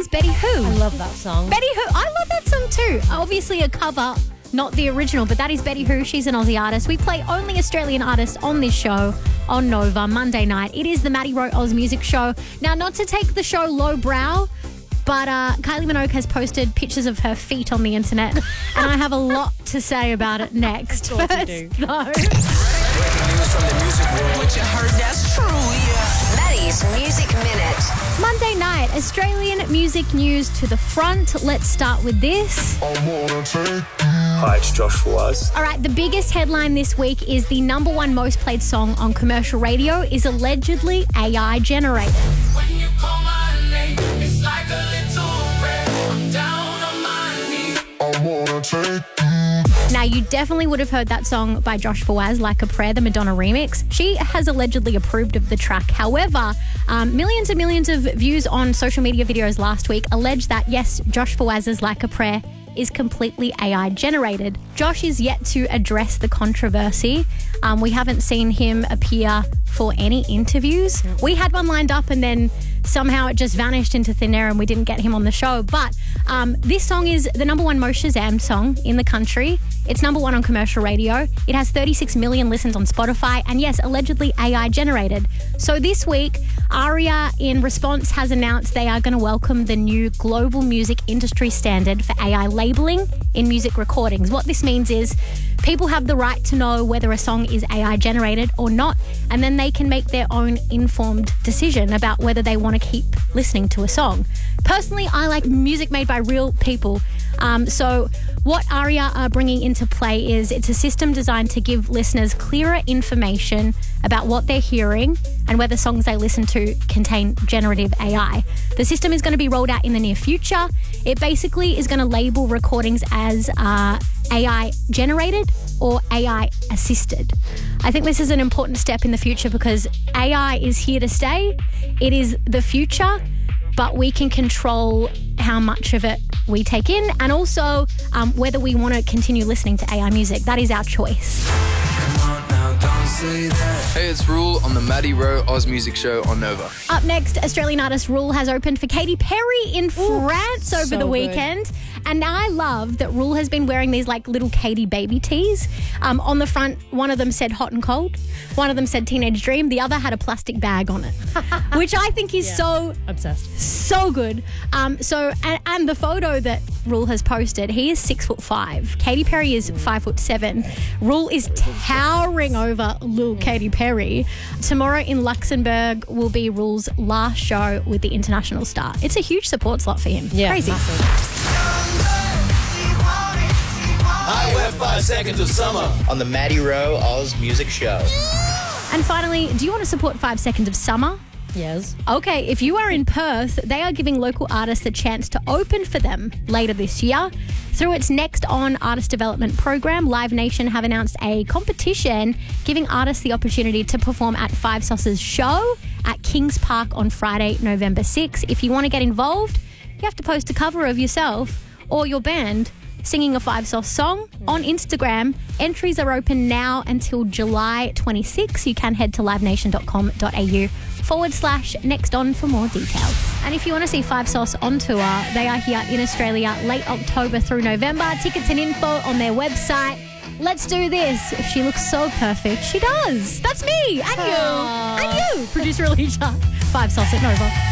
is Betty Who. I love that song. Betty Who. I love that song too. Obviously a cover, not the original, but that is Betty Who. She's an Aussie artist. We play only Australian artists on this show on Nova Monday night. It is the Maddie Rowe Oz Music Show. Now, not to take the show lowbrow, but Kylie Minogue has posted pictures of her feet on the internet, and I have a lot to say about it next. Of course First, you do. though, What you heard, that's true, yeah. Maddie's Music Minute. Monday night, Australian music news to the front. Let's start with this. Hi, it's Josh Fawaz. All right, the biggest headline this week is the number one most played song on commercial radio is allegedly AI generated. When you call my name, it's like a little prayer. I'm down on my knees. Now, you definitely would have heard that song by Josh Fawaz, Like a Prayer, the Madonna remix. She has allegedly approved of the track. However, millions and millions of views on social media videos last week allege that, yes, Josh Fawaz's Like a Prayer is completely AI generated. Josh is yet to address the controversy. We haven't seen him appear for any interviews. We had one lined up and then somehow it just vanished into thin air and we didn't get him on the show. But this song is the number one most Shazammed song in the country. It's number one on commercial radio. It has 36 million listens on Spotify and, yes, allegedly AI generated. So this week, ARIA, in response, has announced they are going to welcome the new global music industry standard for AI labeling in music recordings. What this means is people have the right to know whether a song is AI generated or not, and then they can make their own informed decision about whether they want to keep listening to a song. Personally, I like music made by real people. So what ARIA are bringing into play is it's a system designed to give listeners clearer information about what they're hearing and whether songs they listen to contain generative AI. The system is going to be rolled out in the near future. It basically is going to label recordings as AI generated or AI assisted. I think this is an important step in the future because AI is here to stay. It is the future, but we can control how much of it we take in and also whether we want to continue listening to AI music. That is our choice. Come on now, don't say that. Hey, it's Rule on the Maddie Rowe Oz Music Show on Nova. Up next, Australian artist Rule has opened for Katy Perry in France over so the good. weekend. And now I love that Rule has been wearing these like little Katy baby tees. On the front, one of them said hot and cold. One of them said teenage dream. The other had a plastic bag on it, which I think is Obsessed. so good. And the photo that Rule has posted, he is 6'5". Katy Perry is 5'7". Rule is towering over little Katy Perry. Tomorrow in Luxembourg will be Rule's last show with the international star. It's a huge support slot for him. Yeah, Crazy. massive. Hi, we're 5 Seconds of Summer on the Maddie Rowe Oz Music Show. And finally, do you want to support 5 Seconds of Summer? Yes. Okay, if you are in Perth, they are giving local artists a chance to open for them later this year. Through its Next On artist development program, Live Nation have announced a competition giving artists the opportunity to perform at Five Sauce's show at Kings Park on Friday, November 6. If you want to get involved, you have to post a cover of yourself or your band singing a Five Sauce song on Instagram. Entries are open now until July 26. You can head to livenation.com.au/next on for more details. And if you want to see Five Sauce on tour, they are here in Australia late October through November. Tickets and info on their website. Let's do this. If she looks so perfect, she does. That's me and you. And you, producer Alicia. Five Sauce at Nova.